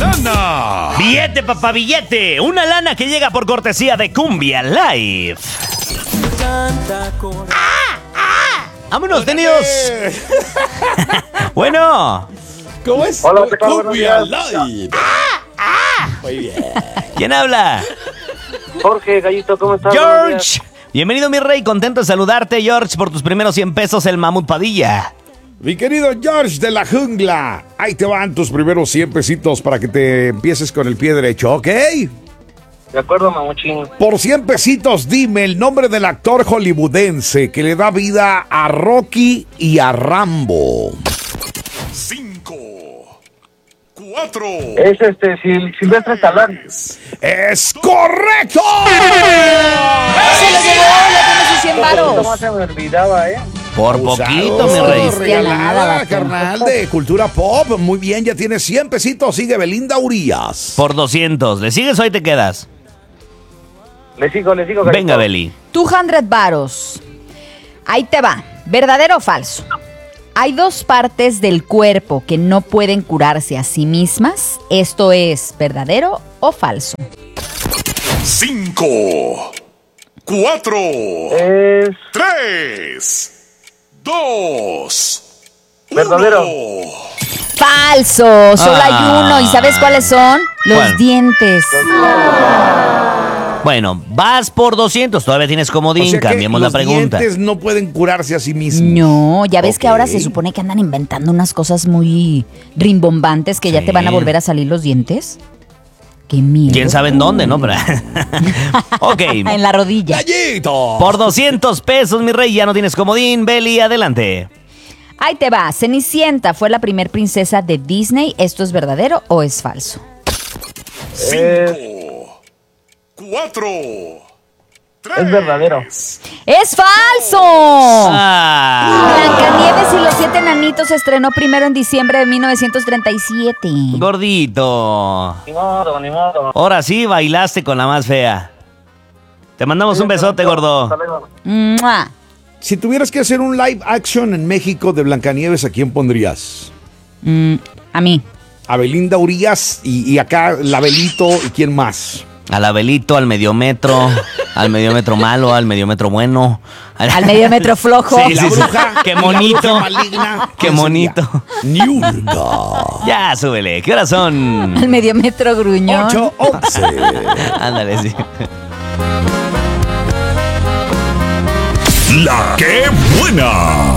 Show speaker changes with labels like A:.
A: lana.
B: Billete, papá, billete. Una lana que llega por cortesía de Cumbia Live. ¡Vámonos, tenidos! Bueno.
A: ¿Cómo es?
C: Hola, ¿qué tal?
A: Cumbia
C: Buenos
A: Live. Muy bien.
B: ¿Quién habla?
C: Jorge, Gallito, ¿cómo estás? Buenos
B: George.
C: días.
B: Bienvenido, mi rey. Contento de saludarte, George, por tus primeros 100 pesos, el Mamut Padilla.
A: Mi querido George de la jungla, ahí te van tus primeros 100 pesitos para que te empieces con el pie derecho, ¿ok?
C: De acuerdo, mamuchín.
A: Por 100 pesitos, dime el nombre del actor hollywoodense que le da vida a Rocky y a Rambo.
D: 5, 4.
C: Es Silvestre Stallone.
A: ¡Es correcto!
E: ¡Se lo llevó! ¡Ya tiene sus 100 varos!
C: ¿Cómo se me olvidaba,
B: Por poquito, mi rey.
A: Regalada,
E: vato.
A: carnal, de cultura pop. Muy bien, ya tienes 100 pesitos. Sigue Belinda Urías.
B: Por 200. ¿Le sigues o ahí te quedas?
C: Le sigo, Gallito.
B: Venga, Beli.
E: 200 varos. Ahí te va. ¿Verdadero o falso? Hay dos partes del cuerpo que no pueden curarse a sí mismas. ¿Esto es verdadero o falso?
D: 5, 4,
C: Es
D: 3, 2,
C: verdadero.
E: ¡Falso! Solo hay uno. ¿Y sabes cuáles son? Los
B: ¿Cuál?
E: dientes.
B: Bueno, vas por 200. Todavía tienes comodín.
A: O sea que
B: Cambiemos la
A: los
B: pregunta.
A: dientes no pueden curarse a sí mismos.
E: No, ya ves que ahora
A: Ok.
E: se supone que andan inventando unas cosas muy rimbombantes que ya
B: Sí.
E: te van a volver a salir los dientes. ¡Qué miedo!
B: ¿Quién sabe en dónde, no? Pero- Ok.
E: En la rodilla.
A: ¡Gallito!
B: Por 200 pesos, mi rey, ya no tienes comodín. Beli, adelante.
E: Ahí te va. Cenicienta fue la primer princesa de Disney. ¿Esto es verdadero o es falso?
D: 5, 4, 3.
C: Es verdadero.
E: ¡Es falso! Blancanieves y los 7 enanitos se estrenó primero en diciembre de 1937.
B: Gordito.
C: Ni modo, ni modo.
B: Ahora sí bailaste con la más fea. Te mandamos un besote, gordo.
C: Hasta luego.
E: ¡Mua!
A: Si tuvieras que hacer un live action en México de Blancanieves, ¿a quién pondrías?
E: A mí.
A: A Belinda Urías y acá Labelito y quién más.
B: Al Abelito, al mediometro, al mediometro malo, al mediometro bueno.
E: Al medio metro flojo.
B: Sí, sí, sí. Qué
A: la
B: monito.
A: bruja maligna.
B: Qué monito.
A: Niurka.
B: Ya, súbele. ¿Qué horas son?
E: Al medio metro gruñón.
A: 8:11.
B: Ándale, sí.
D: La que buena.